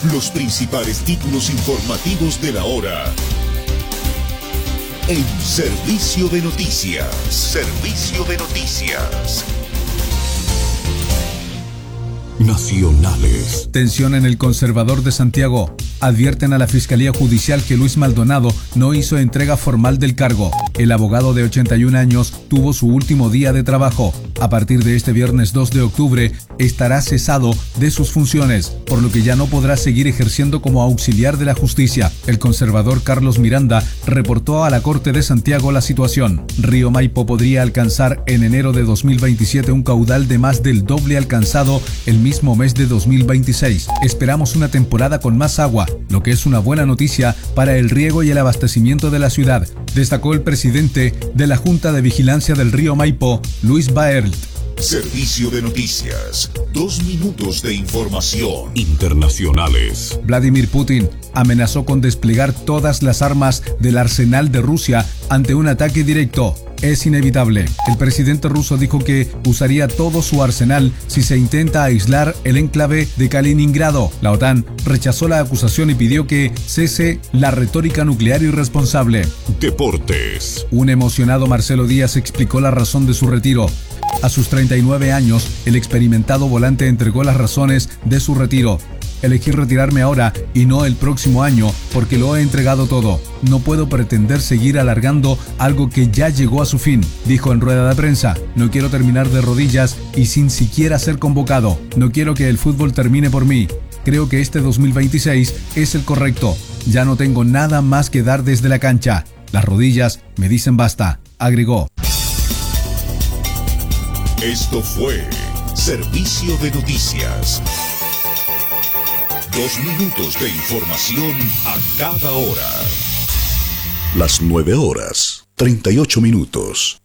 Los principales títulos informativos de la hora. En Servicio de Noticias. Servicio de Noticias. Nacionales. Tensión en el Conservador de Santiago. Advierten a la Fiscalía Judicial que Luis Maldonado no hizo entrega formal del cargo. El abogado de 81 años tuvo su último día de trabajo. A partir de este viernes 2 de octubre estará cesado de sus funciones, por lo que ya no podrá seguir ejerciendo como auxiliar de la justicia. El conservador Carlos Miranda reportó a la Corte de Santiago la situación. Río Maipo podría alcanzar en enero de 2027 un caudal de más del doble alcanzado el mismo mes de 2026. Esperamos una temporada con más agua, lo que es una buena noticia para el riego y el abastecimiento de la ciudad, destacó el presidente de la Junta de Vigilancia del Río Maipo, Luis Baerlt. Servicio de Noticias. 2 minutos de información. Internacionales. Vladimir Putin amenazó con desplegar todas las armas del arsenal de Rusia ante un ataque directo. Es inevitable. El presidente ruso dijo que usaría todo su arsenal si se intenta aislar el enclave de Kaliningrado. La OTAN rechazó la acusación y pidió que cese la retórica nuclear irresponsable. Deportes. Un emocionado Marcelo Díaz explicó la razón de su retiro. A sus 39 años, el experimentado volante entregó las razones de su retiro. Elegí retirarme ahora y no el próximo año porque lo he entregado todo. No puedo pretender seguir alargando algo que ya llegó a su fin, dijo en rueda de prensa. No quiero terminar de rodillas y sin siquiera ser convocado. No quiero que el fútbol termine por mí. Creo que este 2026 es el correcto. Ya no tengo nada más que dar desde la cancha. Las rodillas me dicen basta, agregó. Esto fue Servicio de Noticias. 2 minutos de información a cada hora. Las 9 horas, 38 minutos.